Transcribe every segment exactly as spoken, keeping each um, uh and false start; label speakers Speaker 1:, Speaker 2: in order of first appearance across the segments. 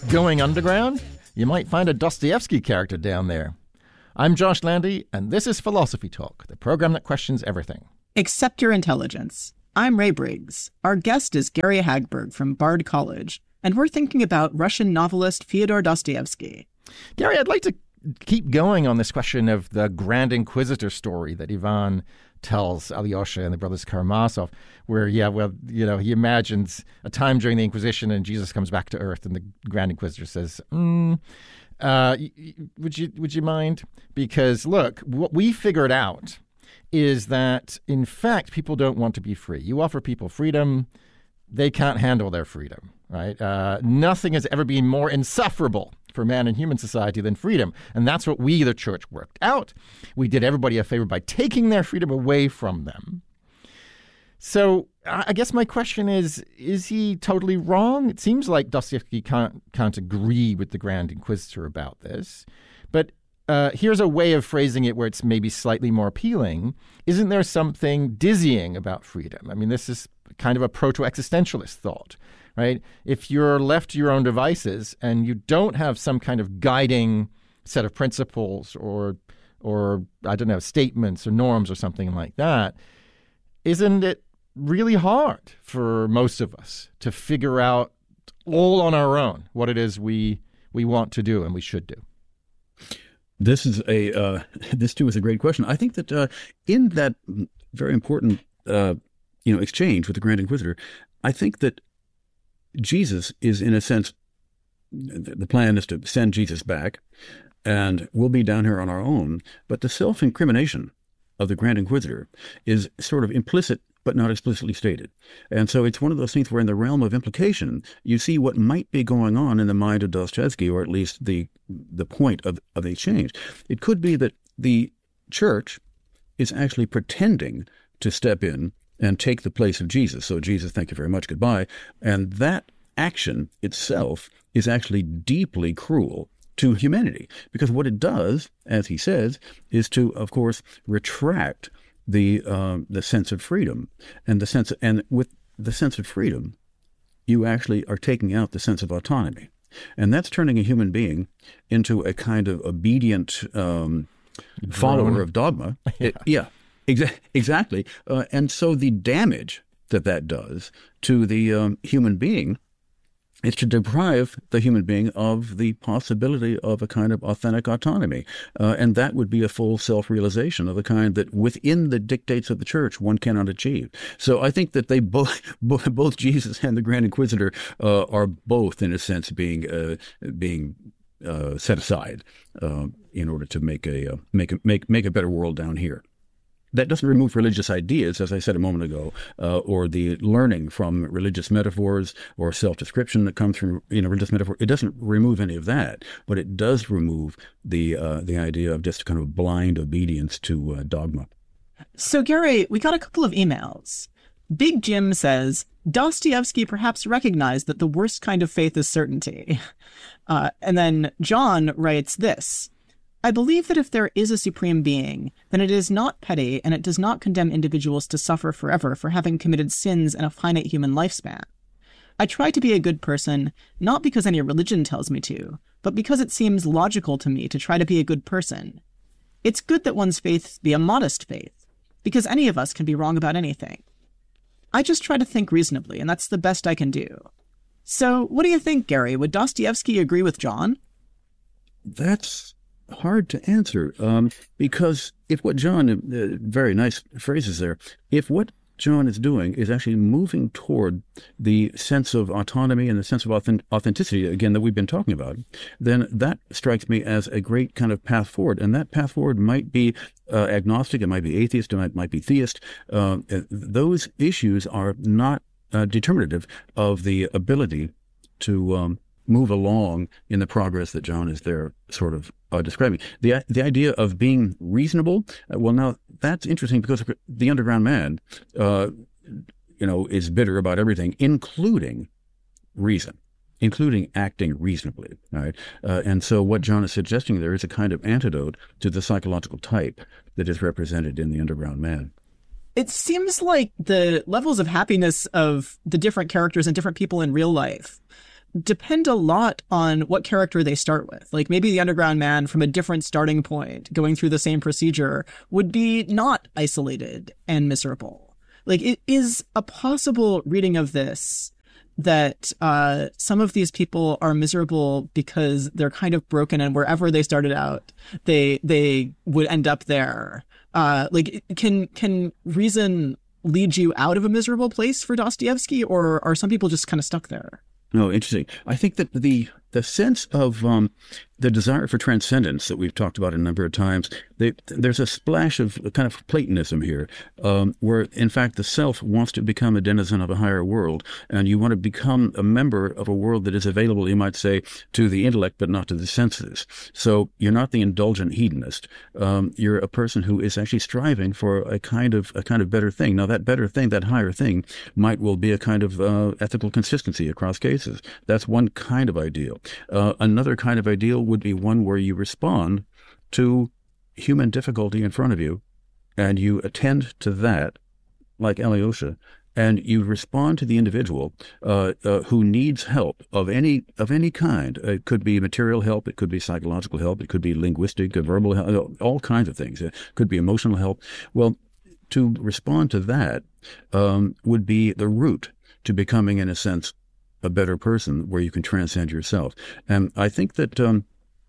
Speaker 1: Going underground? You might find a Dostoevsky character down there. I'm Josh Landy, and this is Philosophy Talk, the program that questions everything.
Speaker 2: Except your intelligence. I'm Ray Briggs. Our guest is Gary Hagberg from Bard College, and we're thinking about Russian novelist Fyodor Dostoevsky.
Speaker 1: Gary, I'd like to keep going on this question of the Grand Inquisitor story that Ivan tells Alyosha and the brothers Karamazov, where, yeah, well, you know, he imagines a time during the Inquisition and Jesus comes back to Earth and the Grand Inquisitor says, mm, uh, would you would you mind? Because, look, what we figured out is that, in fact, people don't want to be free. You offer people freedom, they can't handle their freedom, right? Uh, nothing has ever been more insufferable for man in human society than freedom. And that's what we, the church, worked out. We did everybody a favor by taking their freedom away from them. So I guess my question is, is he totally wrong? It seems like Dostoevsky can't, can't agree with the Grand Inquisitor about this. But uh, here's a way of phrasing it where it's maybe slightly more appealing. Isn't there something dizzying about freedom? I mean, this is kind of a proto-existentialist thought. Right? If you're left to your own devices and you don't have some kind of guiding set of principles or, or I don't know, statements or norms or something like that, isn't it really hard for most of us to figure out all on our own what it is we we want to do and we should do?
Speaker 3: This is a uh, this too is a great question. I think that uh, in that very important uh, you know exchange with the Grand Inquisitor, I think that Jesus is, in a sense, the plan is to send Jesus back, and we'll be down here on our own. But the self-incrimination of the Grand Inquisitor is sort of implicit, but not explicitly stated. And so it's one of those things where in the realm of implication, you see what might be going on in the mind of Dostoevsky, or at least the the point of, of the exchange. It could be that the church is actually pretending to step in and take the place of Jesus. So Jesus, thank you very much, goodbye. And that action itself is actually deeply cruel to humanity, because what it does, as he says, is to, of course, retract the uh, the sense of freedom. And the sense of, and with the sense of freedom, you actually are taking out the sense of autonomy. And that's turning a human being into a kind of obedient um, follower of dogma.
Speaker 1: Yeah.
Speaker 3: It, yeah. Exa- exactly. Uh, and so the damage that that does to the um, human being is to deprive the human being of the possibility of a kind of authentic autonomy. Uh, and that would be a full self-realization of the kind that within the dictates of the church one cannot achieve. So I think that they both, both Jesus and the Grand Inquisitor uh, are both, in a sense, being uh, being uh, set aside uh, in order to make a uh, make a make make a better world down here. That doesn't remove religious ideas, as I said a moment ago, uh, or the learning from religious metaphors or self-description that comes from you know religious metaphor. It doesn't remove any of that, but it does remove the uh, the idea of just kind of blind obedience to uh, dogma.
Speaker 2: So, Gary, we got a couple of emails. Big Jim says, Dostoevsky perhaps recognized that the worst kind of faith is certainty. Uh, and then John writes this. I believe that if there is a supreme being, then it is not petty and it does not condemn individuals to suffer forever for having committed sins in a finite human lifespan. I try to be a good person, not because any religion tells me to, but because it seems logical to me to try to be a good person. It's good that one's faith be a modest faith, because any of us can be wrong about anything. I just try to think reasonably, and that's the best I can do. So, what do you think, Gary? Would Dostoevsky agree with John?
Speaker 3: That's hard to answer, um, because if what John, uh, very nice phrases there, if what John is doing is actually moving toward the sense of autonomy and the sense of authentic- authenticity, again, that we've been talking about, then that strikes me as a great kind of path forward. And that path forward might be uh, agnostic, it might be atheist, it might, might be theist. Uh, those issues are not uh, determinative of the ability to um, move along in the progress that John is there sort of uh, describing. The the idea of being reasonable, uh, well, now that's interesting because the underground man, uh, you know, is bitter about everything, including reason, including acting reasonably. Right? Uh, and so what John is suggesting there is a kind of antidote to the psychological type that is represented in the underground man.
Speaker 2: It seems like the levels of happiness of the different characters and different people in real life depend a lot on what character they start with. Like maybe the underground man from a different starting point, going through the same procedure, would be not isolated and miserable. Like it is a possible reading of this that uh, some of these people are miserable because they're kind of broken, and wherever they started out, they they would end up there. Uh, like, can can reason lead you out of a miserable place for Dostoevsky, or are some people just kind of stuck there?
Speaker 3: No, interesting. I think that the the sense of um, the desire for transcendence that we've talked about a number of times, they, there's a splash of kind of Platonism here, um, where in fact the self wants to become a denizen of a higher world, and you want to become a member of a world that is available, you might say, to the intellect but not to the senses. So you're not the indulgent hedonist. Um, you're a person who is actually striving for a kind of a kind of better thing. Now that better thing, that higher thing, might well be a kind of uh, ethical consistency across cases. That's one kind of ideal. Uh, another kind of ideal would be one where you respond to human difficulty in front of you, and you attend to that, like Alyosha, and you respond to the individual uh, uh, who needs help of any of any kind. It could be material help, it could be psychological help, it could be linguistic, uh, verbal help, all kinds of things. It could be emotional help. Well, to respond to that um, would be the route to becoming, in a sense, a better person, where you can transcend yourself. And I think that um,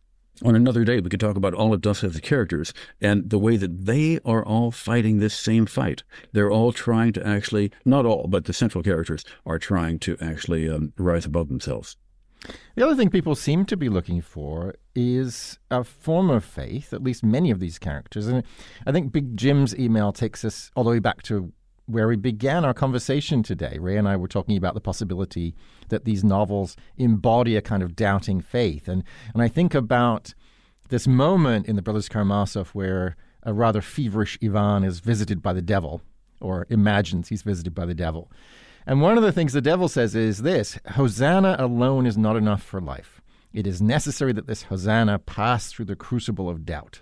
Speaker 3: on another day we could talk about all of Dostoevsky's characters and the way that they are all fighting this same fight. They're all trying to actually, not all, but the central characters are trying to actually um, rise above themselves.
Speaker 1: The other thing people seem to be looking for is a form of faith, at least many of these characters. And I think Big Jim's email takes us all the way back to where we began our conversation today. Ray and I were talking about the possibility that these novels embody a kind of doubting faith. And and I think about this moment in The Brothers Karamazov where a rather feverish Ivan is visited by the devil, or imagines he's visited by the devil. And one of the things the devil says is this: Hosanna alone is not enough for life. It is necessary that this Hosanna pass through the crucible of doubt.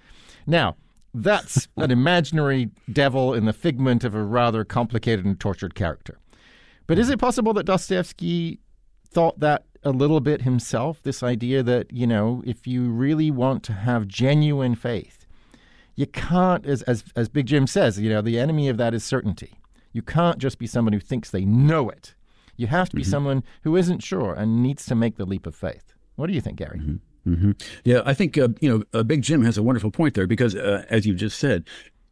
Speaker 1: Now, that's an imaginary devil in the figment of a rather complicated and tortured character. But is it possible that Dostoevsky thought that a little bit himself, this idea that, you know, if you really want to have genuine faith, you can't, as, as, as Big Jim says, you know, the enemy of that is certainty. You can't just be someone who thinks they know it. You have to be mm-hmm. someone who isn't sure and needs to make the leap of faith. What do you think, Gary?
Speaker 3: Mm-hmm. Mm-hmm. Yeah, I think, uh, you know, uh, Big Jim has a wonderful point there because, uh, as you just said,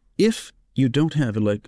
Speaker 3: if you don't have, like,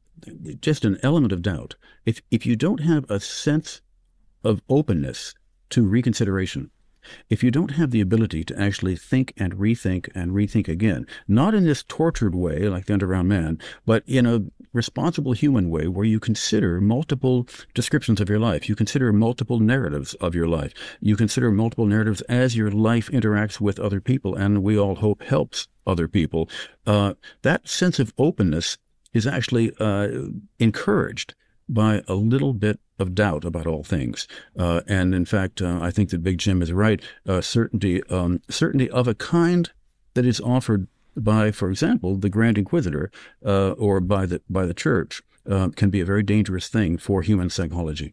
Speaker 3: just an element of doubt, if if you don't have a sense of openness to reconsideration, if you don't have the ability to actually think and rethink and rethink again, not in this tortured way like the Underground Man, but in a responsible human way where you consider multiple descriptions of your life, you consider multiple narratives of your life, you consider multiple narratives as your life interacts with other people, and we all hope helps other people, uh, that sense of openness is actually uh, encouraged by a little bit of doubt about all things. Uh, and in fact, uh, I think that Big Jim is right. Uh, certainty, um, certainty of a kind that is offered by, for example, the Grand Inquisitor uh, or by the by the Church uh, can be a very dangerous thing for human psychology.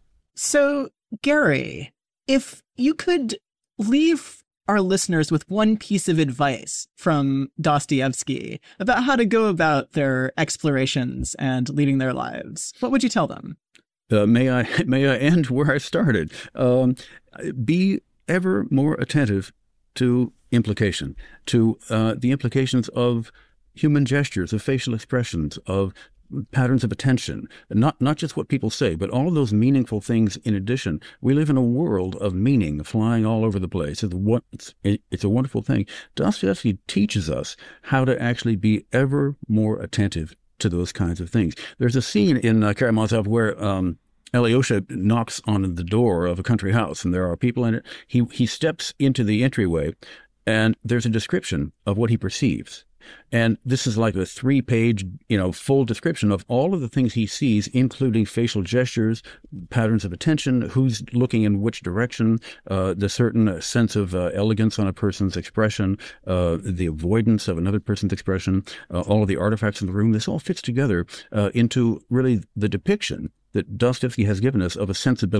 Speaker 2: So, Gary, if you could leave our listeners with one piece of advice from Dostoevsky about how to go about their explorations and leading their lives, what would you tell them?
Speaker 3: Uh, may I may I end where I started? Um, be ever more attentive to implication, to uh, the implications of human gestures, of facial expressions, of patterns of attention, not not just what people say, but all of those meaningful things in addition. We live in a world of meaning flying all over the place. It's, what, it's, it's a wonderful thing. Dostoevsky teaches us how to actually be ever more attentive to those kinds of things. There's a scene in uh, Karamazov where um, Alyosha knocks on the door of a country house, and there are people in it. He he steps into the entryway, and there's a description of what he perceives. And this is like a three-page, you know, full description of all of the things he sees, including facial gestures, patterns of attention, who's looking in which direction, uh, the certain sense of uh, elegance on a person's expression, uh, the avoidance of another person's expression, uh, all of the artifacts in the room. This all fits together uh, into really the depiction that Dostoevsky has given us of a sensibility.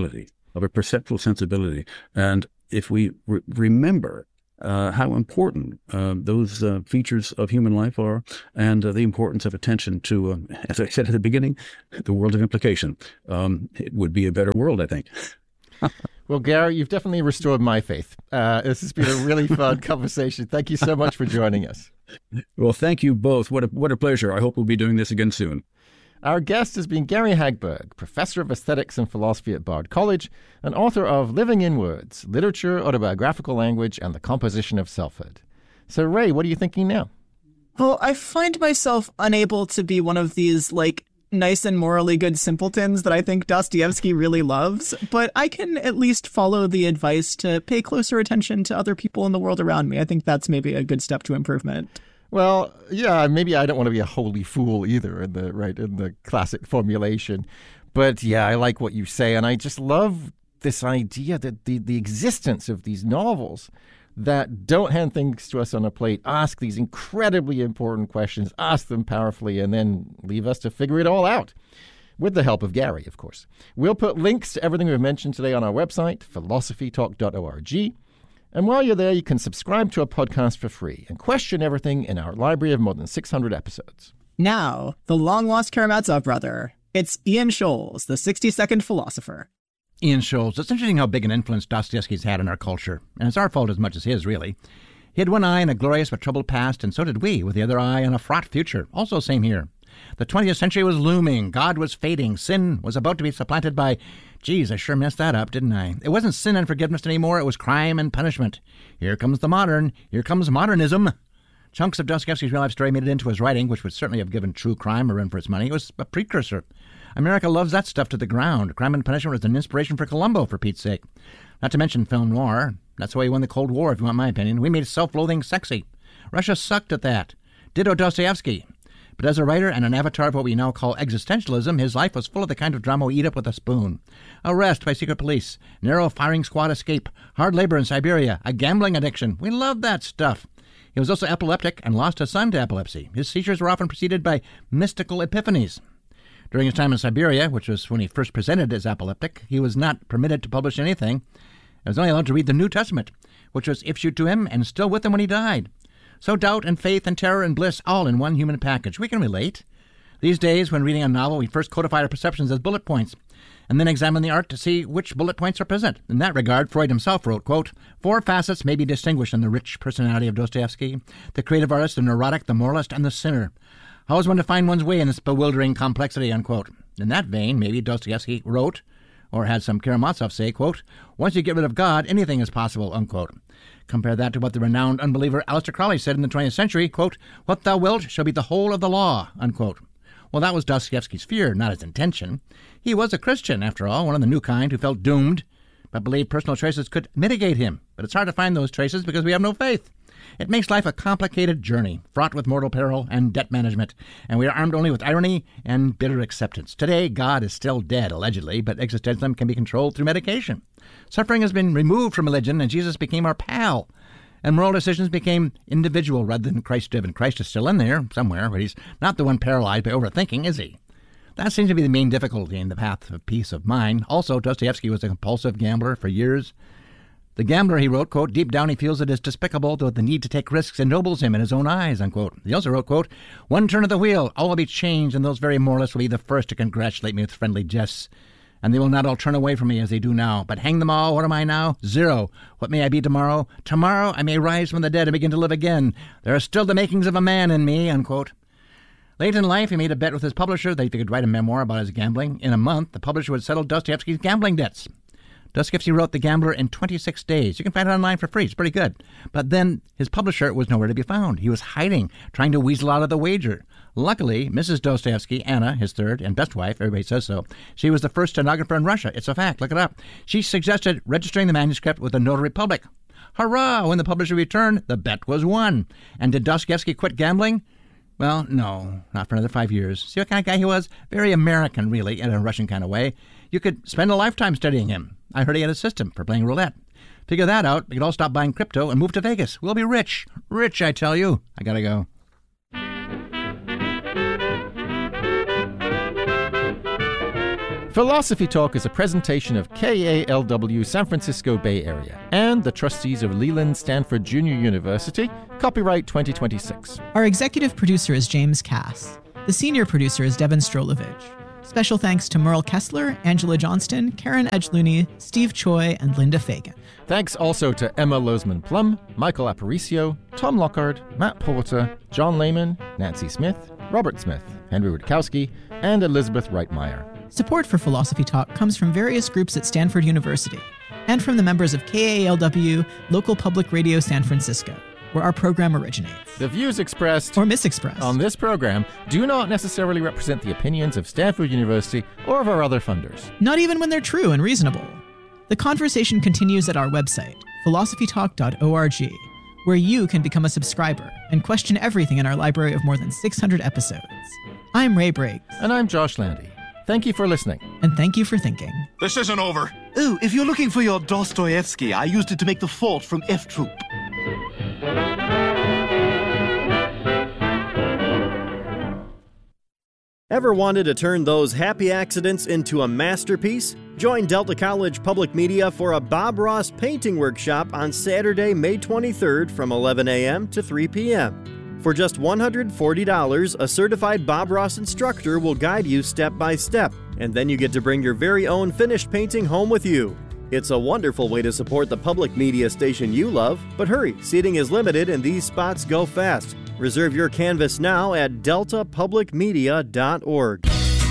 Speaker 3: of a perceptual sensibility. And if we re- remember uh, how important uh, those uh, features of human life are, and uh, the importance of attention to, uh, as I said at the beginning, the world of implication, um, it would be a better world, I think.
Speaker 1: Well, Gary, you've definitely restored my faith. Uh, this has been a really fun conversation. Thank you so much for joining us.
Speaker 3: Well, thank you both. What a, what a pleasure. I hope we'll be doing this again soon.
Speaker 1: Our guest has been Gary Hagberg, professor of aesthetics and philosophy at Bard College and author of Living in Words, Literature, Autobiographical Language, and the Composition of Selfhood. So, Ray, what are you thinking now?
Speaker 2: Well, I find myself unable to be one of these, like, nice and morally good simpletons that I think Dostoevsky really loves, but I can at least follow the advice to pay closer attention to other people in the world around me. I think that's maybe a good step to improvement.
Speaker 1: Well, yeah, maybe I don't want to be a holy fool either in the right in the classic formulation. But yeah, I like what you say, and I just love this idea that the, the existence of these novels that don't hand things to us on a plate, ask these incredibly important questions, ask them powerfully, and then leave us to figure it all out. With the help of Gary, of course. We'll put links to everything we've mentioned today on our website, philosophy talk dot org. And while you're there, you can subscribe to our podcast for free and question everything in our library of more than six hundred episodes.
Speaker 2: Now, the long-lost Karamazov brother. It's Ian Scholes, the sixty-second philosopher.
Speaker 4: Ian Scholes. It's interesting how big an influence Dostoevsky's had on our culture. And it's our fault as much as his, really. He had one eye on a glorious but troubled past, and so did we, with the other eye on a fraught future. Also same here. The twentieth century was looming. God was fading. Sin was about to be supplanted by... Geez, I sure messed that up, didn't I? It wasn't sin and forgiveness anymore. It was crime and punishment. Here comes the modern. Here comes modernism. Chunks of Dostoevsky's real-life story made it into his writing, which would certainly have given true crime a run for its money. It was a precursor. America loves that stuff to the ground. Crime and punishment was an inspiration for Columbo, for Pete's sake. Not to mention film noir. That's why he won the Cold War, if you want my opinion. We made self-loathing sexy. Russia sucked at that. Ditto Dostoevsky. But as a writer and an avatar of what we now call existentialism, his life was full of the kind of drama we eat up with a spoon. Arrest by secret police, narrow firing squad escape, hard labor in Siberia, a gambling addiction. We loved that stuff. He was also epileptic and lost a son to epilepsy. His seizures were often preceded by mystical epiphanies. During his time in Siberia, which was when he first presented as epileptic, he was not permitted to publish anything. He was only allowed to read the New Testament, which was issued to him and still with him when he died. So doubt and faith and terror and bliss all in one human package. We can relate. These days, when reading a novel, we first codify our perceptions as bullet points, and then examine the art to see which bullet points are present. In that regard, Freud himself wrote, quote, "Four facets may be distinguished in the rich personality of Dostoevsky: the creative artist, the neurotic, the moralist, and the sinner. How is one to find one's way in this bewildering complexity?" Unquote. In that vein, maybe Dostoevsky wrote, or had some Karamazov say, quote, "Once you get rid of God, anything is possible," unquote. Compare that to what the renowned unbeliever Aleister Crowley said in the twentieth century, quote, "What thou wilt shall be the whole of the law," unquote. Well, that was Dostoevsky's fear, not his intention. He was a Christian, after all, one of the new kind who felt doomed, but believed personal choices could mitigate him. But it's hard to find those traces because we have no faith. It makes life a complicated journey, fraught with mortal peril and debt management, and we are armed only with irony and bitter acceptance. Today, God is still dead, allegedly, but existentialism can be controlled through medication. Suffering has been removed from religion, and Jesus became our pal. And moral decisions became individual rather than Christ-driven. Christ is still in there somewhere, but he's not the one paralyzed by overthinking, is he? That seems to be the main difficulty in the path of peace of mind. Also, Dostoevsky was a compulsive gambler for years. The gambler, he wrote, quote, "Deep down he feels it is despicable, though the need to take risks ennobles him in his own eyes," unquote. He also wrote, quote, "One turn of the wheel, all will be changed, and those very moralists will be the first to congratulate me with friendly jests. And they will not all turn away from me as they do now. But hang them all, what am I now? Zero. What may I be tomorrow? Tomorrow I may rise from the dead and begin to live again. There are still the makings of a man in me," unquote. Late in life, he made a bet with his publisher that if he could write a memoir about his gambling, in a month, the publisher would settle Dostoevsky's gambling debts. Dostoevsky wrote The Gambler in twenty-six days. You can find it online for free. It's pretty good. But then his publisher was nowhere to be found. He was hiding, trying to weasel out of the wager. Luckily, Missus Dostoevsky, Anna, his third and best wife, everybody says so, she was the first stenographer in Russia. It's a fact. Look it up. She suggested registering the manuscript with the notary public. Hurrah! When the publisher returned, the bet was won. And did Dostoevsky quit gambling? Well, no, not for another five years. See what kind of guy he was? Very American, really, in a Russian kind of way. You could spend a lifetime studying him. I heard he had a system for playing roulette. Figure that out, we could all stop buying crypto and move to Vegas. We'll be rich. Rich, I tell you. I gotta go.
Speaker 1: Philosophy Talk is a presentation of K A L W San Francisco Bay Area and the trustees of Leland Stanford Junior University, copyright twenty twenty-six.
Speaker 2: Our executive producer is James Cass. The senior producer is Devin Strolovich. Special thanks to Merle Kessler, Angela Johnston, Karen Edgelooney, Steve Choi, and Linda Fagan.
Speaker 1: Thanks also to Emma Lozman-Plum, Michael Aparicio, Tom Lockhart, Matt Porter, John Lehman, Nancy Smith, Robert Smith, Henry Rutkowski, and Elizabeth Reitmeyer.
Speaker 2: Support for Philosophy Talk comes from various groups at Stanford University and from the members of K A L W, Local Public Radio San Francisco, where our program originates.
Speaker 1: The views expressed
Speaker 2: or misexpressed
Speaker 1: on this program do not necessarily represent the opinions of Stanford University or of our other funders.
Speaker 2: Not even when they're true and reasonable. The conversation continues at our website, philosophy talk dot org, where you can become a subscriber and question everything in our library of more than six hundred episodes. I'm Ray Briggs.
Speaker 1: And I'm Josh Landy. Thank you for listening.
Speaker 2: And thank you for thinking.
Speaker 5: This isn't over.
Speaker 6: Oh, if you're looking for your Dostoevsky, I used it to make the fault from F Troop.
Speaker 7: Ever wanted to turn those happy accidents into a masterpiece? Join Delta College Public Media for a Bob Ross painting workshop on Saturday, May twenty-third from eleven a.m. to three p.m. For just one hundred forty dollars, a certified Bob Ross instructor will guide you step by step, and then you get to bring your very own finished painting home with you. It's a wonderful way to support the public media station you love, but hurry, seating is limited and these spots go fast. Reserve your canvas now at delta public media dot org.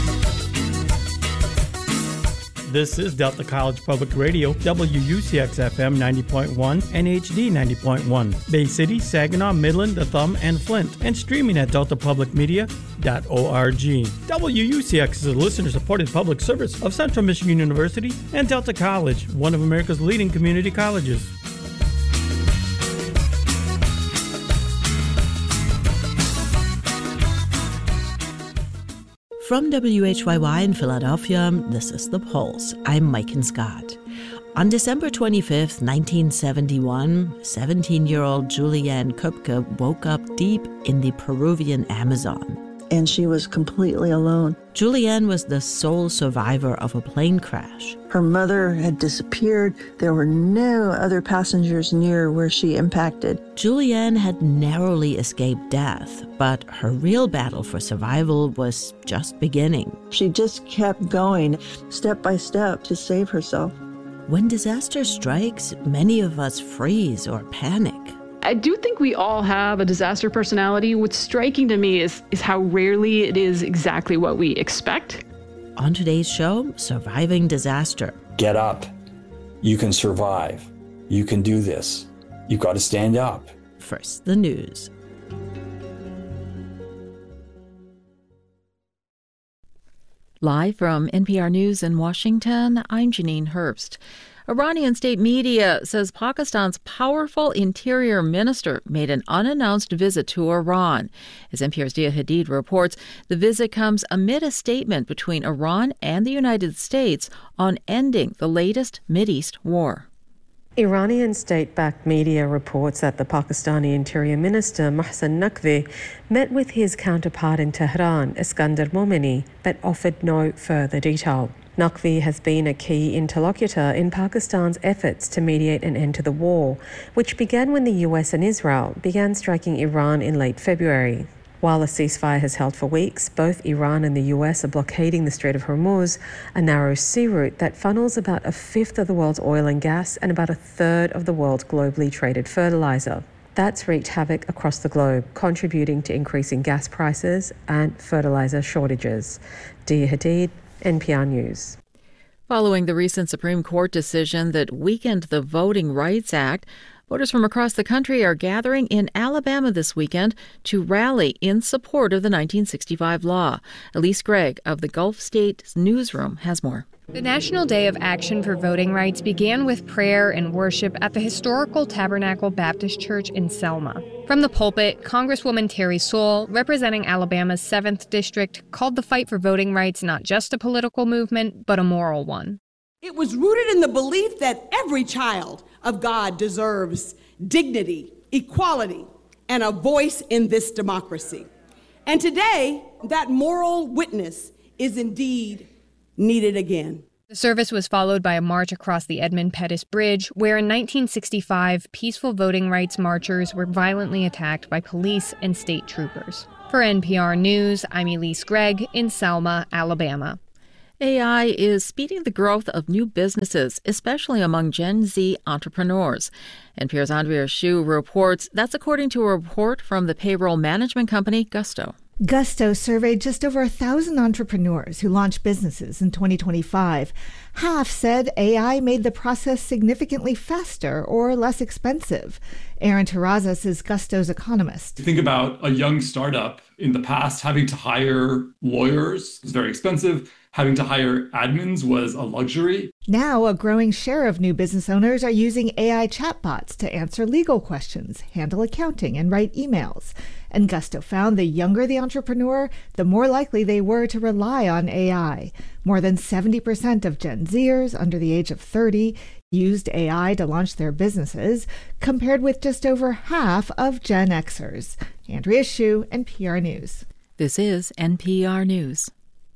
Speaker 8: This is Delta College Public Radio, W U C X F M ninety point one and H D ninety point one. Bay City, Saginaw, Midland, The Thumb, and Flint, and streaming at delta public media dot org. W U C X is a listener-supported public service of Central Michigan University and Delta College, one of America's leading community colleges.
Speaker 9: From W H Y Y in Philadelphia, this is The Pulse. I'm Maiken Scott. On December twenty-fifth, nineteen seventy-one, seventeen-year-old Julianne Kupke woke up deep in the Peruvian Amazon.
Speaker 10: And she was completely alone.
Speaker 9: Julianne was the sole survivor of a plane crash.
Speaker 10: Her mother had disappeared. There were no other passengers near where she impacted.
Speaker 9: Julianne had narrowly escaped death, but her real battle for survival was just beginning.
Speaker 10: She just kept going, step by step, to save herself.
Speaker 9: When disaster strikes, many of us freeze or panic.
Speaker 11: I do think we all have a disaster personality. What's striking to me is, is how rarely it is exactly what we expect.
Speaker 9: On today's show, Surviving Disaster.
Speaker 12: Get up. You can survive. You can do this. You've got to stand up.
Speaker 9: First, the news.
Speaker 13: Live from N P R News in Washington, I'm Janine Herbst. Iranian state media says Pakistan's powerful interior minister made an unannounced visit to Iran. As N P R's Dia Hadid reports, the visit comes amid a statement between Iran and the United States on ending the latest Mideast war.
Speaker 14: Iranian state-backed media reports that the Pakistani Interior Minister Mohsen Naqvi met with his counterpart in Tehran, Iskandar Momeni, but offered no further detail. Naqvi has been a key interlocutor in Pakistan's efforts to mediate an end to the war, which began when the U S and Israel began striking Iran in late February. While the ceasefire has held for weeks, both Iran and the U S are blockading the Strait of Hormuz, a narrow sea route that funnels about a fifth of the world's oil and gas and about a third of the world's globally traded fertilizer. That's wreaked havoc across the globe, contributing to increasing gas prices and fertilizer shortages. Dia Hadid, N P R News.
Speaker 13: Following the recent Supreme Court decision that weakened the Voting Rights Act, voters from across the country are gathering in Alabama this weekend to rally in support of the nineteen sixty-five law. Elise Gregg of the Gulf State Newsroom has more.
Speaker 15: The National Day of Action for Voting Rights began with prayer and worship at the historical Tabernacle Baptist Church in Selma. From the pulpit, Congresswoman Terry Sewell, representing Alabama's seventh District, called the fight for voting rights not just a political movement, but a moral one.
Speaker 16: It was rooted in the belief that every child of God deserves dignity, equality, and a voice in this democracy. And today, that moral witness is indeed needed again.
Speaker 15: The service was followed by a march across the Edmund Pettus Bridge, where in nineteen sixty-five, peaceful voting rights marchers were violently attacked by police and state troopers. For N P R News, I'm Elise Gregg in Selma, Alabama.
Speaker 13: A I is speeding the growth of new businesses, especially among Gen Z entrepreneurs. N P R's Andrea Hsu reports that's according to a report from the payroll management company Gusto.
Speaker 5: Gusto surveyed just over a thousand entrepreneurs who launched businesses in twenty twenty-five. Half said A I made the process significantly faster or less expensive. Aaron Terrazas is Gusto's economist.
Speaker 17: Think about a young startup in the past having to hire lawyers was very expensive. Having to hire admins was a luxury.
Speaker 5: Now, a growing share of new business owners are using A I chatbots to answer legal questions, handle accounting, and write emails. And Gusto found the younger the entrepreneur, the more likely they were to rely on A I. More than seventy percent of Gen Zers under the age of thirty used A I to launch their businesses, compared with just over half of Gen Xers. Andrea Hsu, N P R News.
Speaker 13: This is N P R News.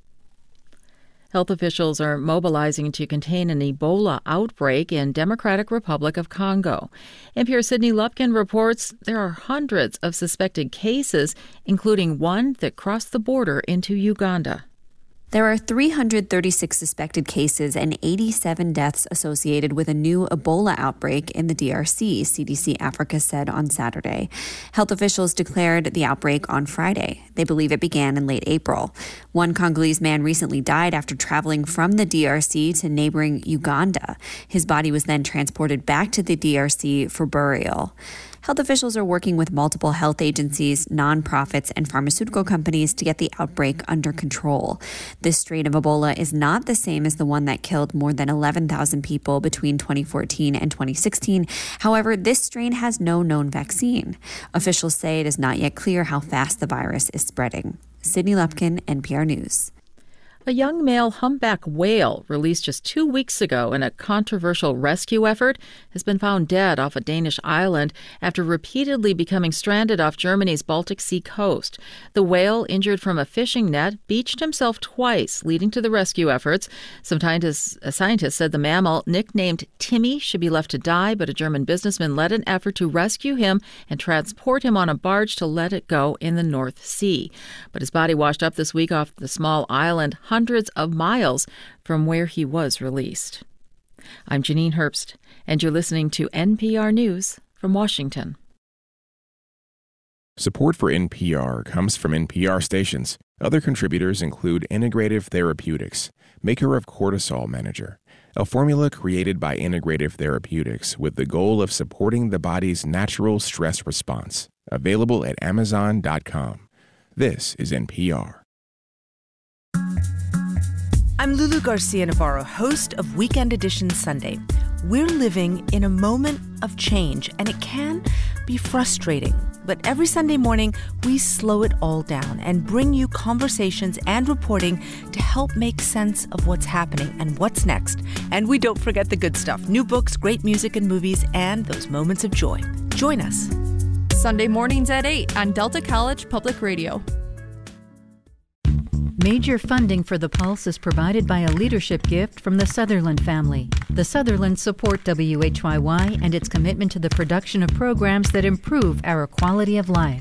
Speaker 13: Health officials are mobilizing to contain an Ebola outbreak in Democratic Republic of Congo. N P R's Sydney Lupkin reports there are hundreds of suspected cases, including one that crossed the border into Uganda.
Speaker 18: There are three hundred thirty-six suspected cases and eighty-seven deaths associated with a new Ebola outbreak in the D R C, C D C Africa said on Saturday. Health officials declared the outbreak on Friday. They believe it began in late April. One Congolese man recently died after traveling from the D R C to neighboring Uganda. His body was then transported back to the D R C for burial. Health officials are working with multiple health agencies, nonprofits, and pharmaceutical companies to get the outbreak under control. This strain of Ebola is not the same as the one that killed more than eleven thousand people between twenty fourteen and twenty sixteen. However, this strain has no known vaccine. Officials say it is not yet clear how fast the virus is spreading. Sydney Lupkin, N P R News.
Speaker 13: A young male humpback whale released just two weeks ago in a controversial rescue effort has been found dead off a Danish island after repeatedly becoming stranded off Germany's Baltic Sea coast. The whale, injured from a fishing net, beached himself twice, leading to the rescue efforts. Some scientists, uh, scientists said the mammal, nicknamed Timmy, should be left to die, but a German businessman led an effort to rescue him and transport him on a barge to let it go in the North Sea. But his body washed up this week off the small island, hundreds of miles from where he was released. I'm Janine Herbst, and you're listening to N P R News from Washington.
Speaker 19: Support for N P R comes from N P R stations. Other contributors include Integrative Therapeutics, maker of Cortisol Manager, a formula created by Integrative Therapeutics with the goal of supporting the body's natural stress response. Available at amazon dot com. This is N P R.
Speaker 20: I'm Lulu Garcia Navarro, host of Weekend Edition Sunday. We're living in a moment of change, and it can be frustrating. But every Sunday morning, we slow it all down and bring you conversations and reporting to help make sense of what's happening and what's next. And we don't forget the good stuff, new books, great music and movies, and those moments of joy. Join us.
Speaker 21: Sunday mornings at eight on Delta College Public Radio.
Speaker 22: Major funding for The Pulse is provided by a leadership gift from the Sutherland family. The Sutherlands support W H Y Y and its commitment to the production of programs that improve our quality of life.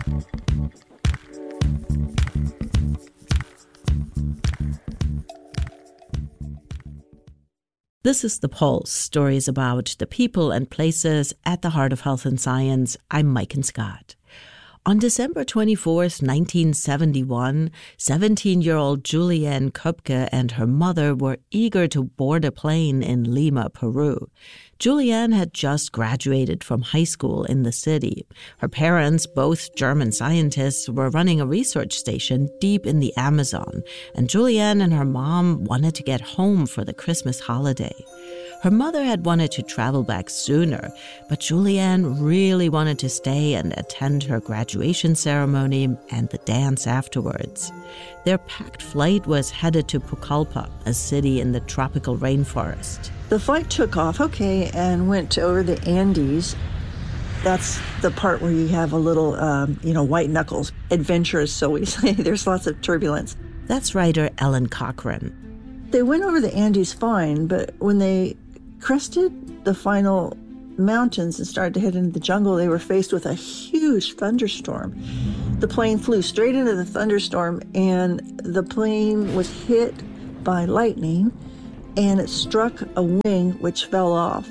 Speaker 9: This is The Pulse, stories about the people and places at the heart of health and science. I'm Maiken Scott. On December twenty-fourth, nineteen seventy-one, seventeen-year-old Julianne Köpke and her mother were eager to board a plane in Lima, Peru. Julianne had just graduated from high school in the city. Her parents, both German scientists, were running a research station deep in the Amazon, and Julianne and her mom wanted to get home for the Christmas holiday. Her mother had wanted to travel back sooner, but Julianne really wanted to stay and attend her graduation ceremony and the dance afterwards. Their packed flight was headed to Pucallpa, a city in the tropical rainforest.
Speaker 10: The flight took off, okay, and went over the Andes. That's the part where you have a little, um, you know, white knuckles. Adventurous, so we say. There's lots of turbulence.
Speaker 9: That's writer Ellen Cochran.
Speaker 10: They went over the Andes fine, but when they crested the final mountains and started to head into the jungle, they were faced with a huge thunderstorm. The plane flew straight into the thunderstorm, and the plane was hit by lightning, and it struck a wing which fell off.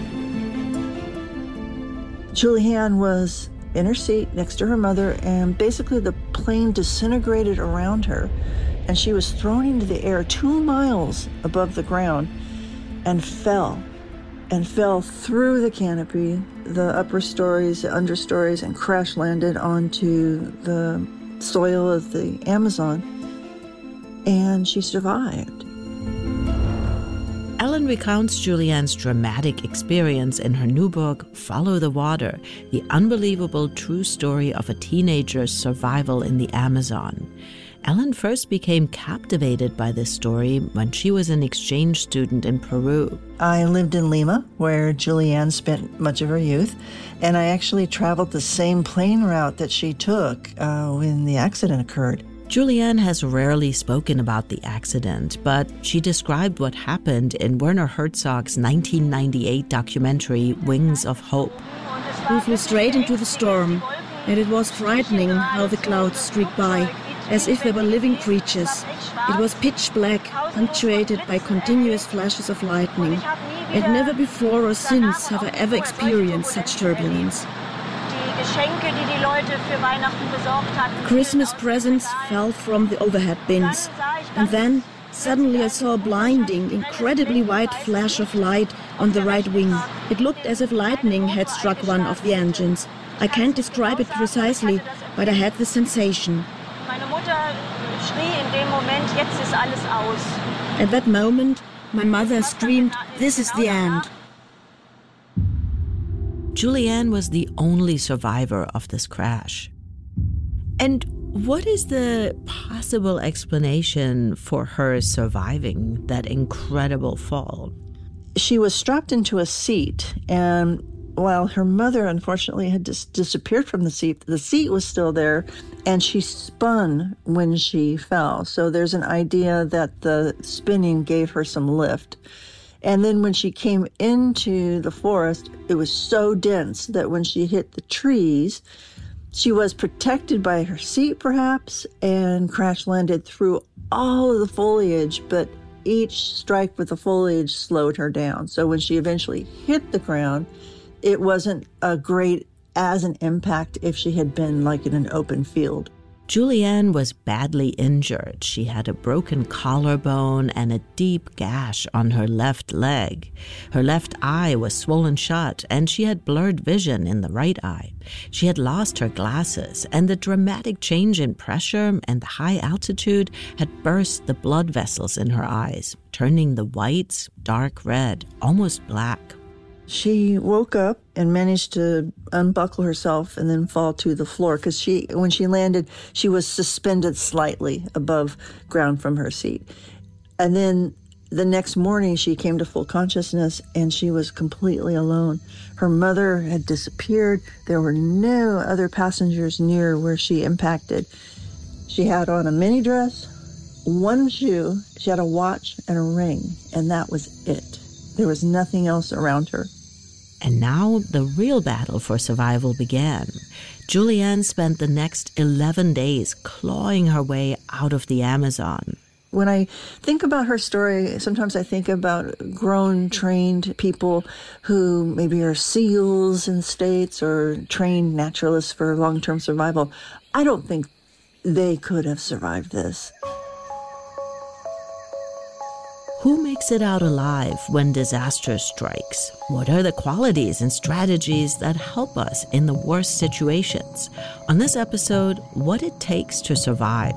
Speaker 10: Julianne was in her seat next to her mother, and basically the plane disintegrated around her, and she was thrown into the air two miles above the ground and fell, and fell through the canopy, the upper stories, the understories, and crash landed onto the soil of the Amazon, and she survived.
Speaker 9: Ellen recounts Julianne's dramatic experience in her new book, Follow the Water, the unbelievable true story of a teenager's survival in the Amazon. Ellen first became captivated by this story when she was an exchange student in Peru.
Speaker 10: I lived in Lima, where Julianne spent much of her youth, and I actually traveled the same plane route that she took uh, when the accident occurred.
Speaker 9: Julianne has rarely spoken about the accident, but she described what happened in Werner Herzog's nineteen ninety-eight documentary, Wings of Hope.
Speaker 3: We flew straight into the storm, and it was frightening how the clouds streaked by, as if they were living creatures. It was pitch black, punctuated by continuous flashes of lightning, and never before or since have I ever experienced such turbulence. Christmas presents fell from the overhead bins, and then suddenly I saw a blinding, incredibly white flash of light on the right wing. It looked as if lightning had struck one of the engines. I can't describe it precisely, but I had the sensation. At that moment, my mother screamed, "This is the end."
Speaker 9: Julianne was the only survivor of this crash. And what is the possible explanation for her surviving that incredible fall?
Speaker 10: She was strapped into a seat, and while her mother unfortunately had dis- disappeared from the seat, the seat was still there, and she spun when she fell. So there's an idea that the spinning gave her some lift. And then when she came into the forest, it was so dense that when she hit the trees, she was protected by her seat perhaps, and crash landed through all of the foliage, but each strike with the foliage slowed her down. So when she eventually hit the ground, it wasn't a great as an impact if she had been like in an open field.
Speaker 9: Julianne was badly injured. She had a broken collarbone and a deep gash on her left leg. Her left eye was swollen shut, and she had blurred vision in the right eye. She had lost her glasses, and the dramatic change in pressure and the high altitude had burst the blood vessels in her eyes, turning the whites dark red, almost black.
Speaker 10: She woke up and managed to unbuckle herself and then fall to the floor because she, when she landed, she was suspended slightly above ground from her seat. And then the next morning, she came to full consciousness, and she was completely alone. Her mother had disappeared. There were no other passengers near where she impacted. She had on a mini dress, one shoe, she had a watch and a ring, and that was it. There was nothing else around her.
Speaker 9: And now the real battle for survival began. Julianne spent the next eleven days clawing her way out of the Amazon.
Speaker 10: When I think about her story, sometimes I think about grown, trained people who maybe are SEALs in states or trained naturalists for long-term survival. I don't think they could have survived this.
Speaker 9: Who makes it out alive when disaster strikes? What are the qualities and strategies that help us in the worst situations? On this episode, what it takes to survive.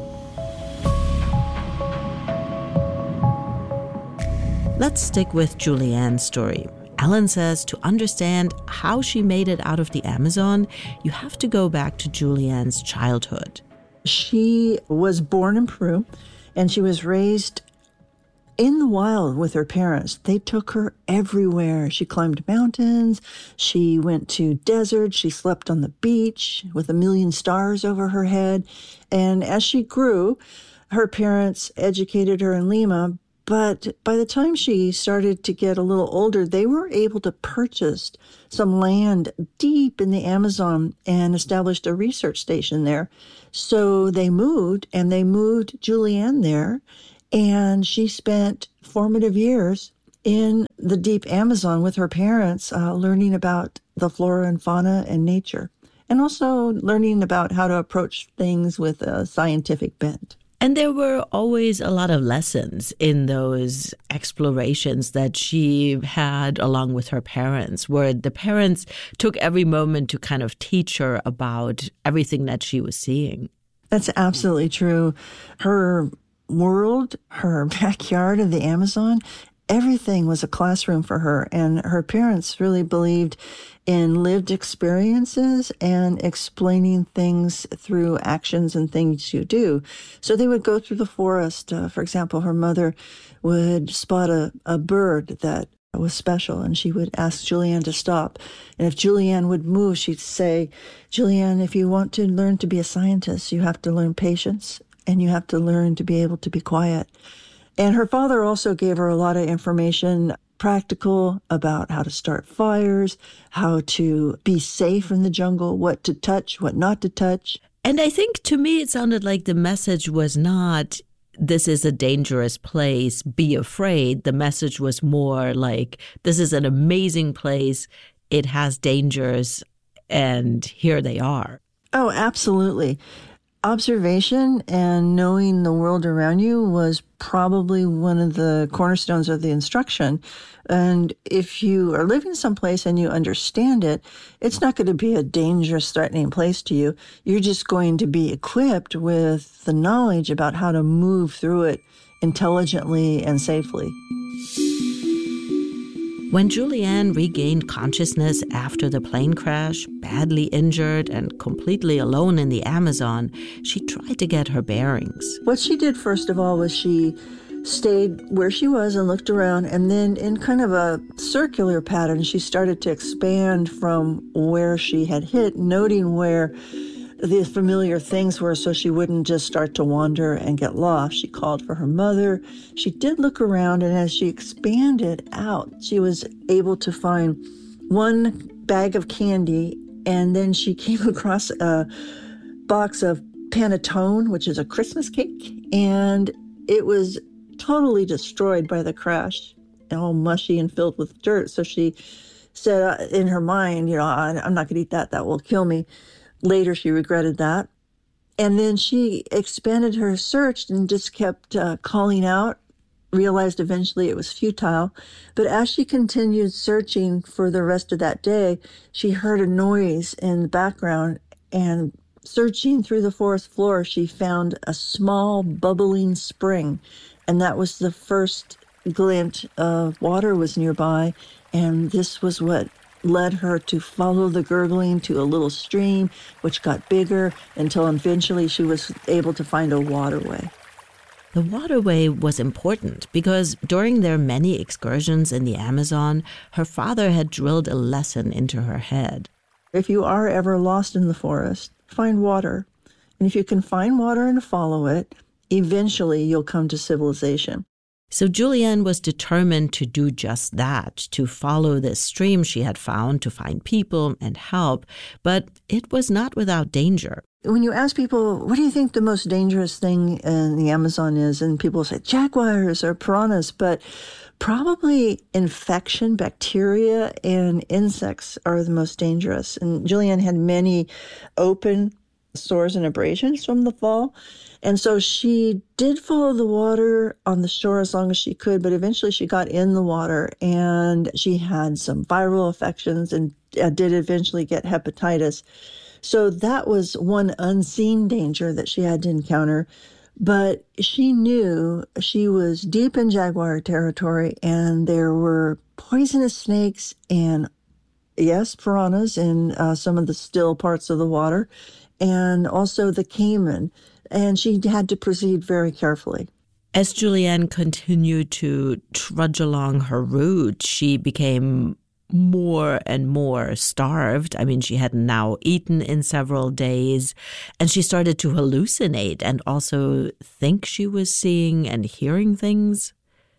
Speaker 9: Let's stick with Julianne's story. Ellen says to understand how she made it out of the Amazon, you have to go back to Julianne's childhood.
Speaker 10: She was born in Peru, and she was raised in the wild with her parents. They took her everywhere. She climbed mountains. She went to deserts. She slept on the beach with a million stars over her head. And as she grew, her parents educated her in Lima, But by the time she started to get a little older, they were able to purchase some land deep in the Amazon and established a research station there. So they moved, and they moved Julianne there, and she spent formative years in the deep Amazon with her parents, uh, learning about the flora and fauna and nature, and also learning about how to approach things with a scientific bent.
Speaker 9: And there were always a lot of lessons in those explorations that she had along with her parents, where the parents took every moment to kind of teach her about everything that she was seeing.
Speaker 10: That's absolutely true. Her world, her backyard of the Amazon, everything was a classroom for her. And her parents really believed in lived experiences and explaining things through actions and things you do. So they would go through the forest. Uh, for example, her mother would spot a, a bird that was special, and she would ask Julianne to stop. And if Julianne would move, she'd say, Julianne, if you want to learn to be a scientist, you have to learn patience, and you have to learn to be able to be quiet. And her father also gave her a lot of information, practical, about how to start fires, how to be safe in the jungle, what to touch, what not to touch.
Speaker 9: And I think to me it sounded like the message was not, this is a dangerous place, be afraid. The message was more like, this is an amazing place, it has dangers, and here they are.
Speaker 10: Oh, absolutely. Observation and knowing the world around you was probably one of the cornerstones of the instruction. And if you are living someplace and you understand it, it's not going to be a dangerous, threatening place to you. You're just going to be equipped with the knowledge about how to move through it intelligently and safely.
Speaker 9: When Julianne regained consciousness after the plane crash, badly injured and completely alone in the Amazon, she tried to get her bearings.
Speaker 10: What she did, first of all, was she stayed where she was and looked around, and then in kind of a circular pattern, she started to expand from where she had hit, noting where the familiar things were so she wouldn't just start to wander and get lost. She called for her mother. She did look around, and as she expanded out, she was able to find one bag of candy, and then she came across a box of panettone, which is a Christmas cake, and it was totally destroyed by the crash, all mushy and filled with dirt. So she said uh, in her mind, you know, I'm not going to eat that. That will kill me. Later, she regretted that. And then she expanded her search and just kept uh, calling out, realized eventually it was futile. But as she continued searching for the rest of that day, she heard a noise in the background, and searching through the forest floor, she found a small bubbling spring. And that was the first glint of water was nearby. And this was what led her to follow the gurgling to a little stream, which got bigger until eventually she was able to find a waterway.
Speaker 9: The waterway was important because during their many excursions in the Amazon, her father had drilled a lesson into her head.
Speaker 10: If you are ever lost in the forest, find water. And if you can find water and follow it, eventually you'll come to civilization.
Speaker 9: So Julianne was determined to do just that, to follow this stream she had found, to find people and help. But it was not without danger.
Speaker 10: When you ask people, what do you think the most dangerous thing in the Amazon is? And people say jaguars or piranhas, but probably infection, bacteria, and insects are the most dangerous. And Julianne had many open sores and abrasions from the fall. And so she did follow the water on the shore as long as she could, but eventually she got in the water and she had some viral infections and uh, did eventually get hepatitis. So that was one unseen danger that she had to encounter. But she knew she was deep in jaguar territory, and there were poisonous snakes and, yes, piranhas in uh, some of the still parts of the water, and also the caiman. And she had to proceed very carefully.
Speaker 9: As Julianne continued to trudge along her route, she became more and more starved. I mean, she hadn't now eaten in several days, and she started to hallucinate and also think she was seeing and hearing things.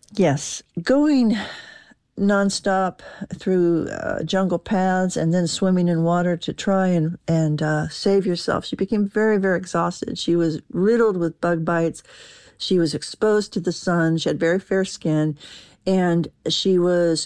Speaker 10: Yes, going nonstop through uh, jungle paths and then swimming in water to try and, and uh, save yourself. She became very, very exhausted. She was riddled with bug bites. She was exposed to the sun. She had very fair skin. And she was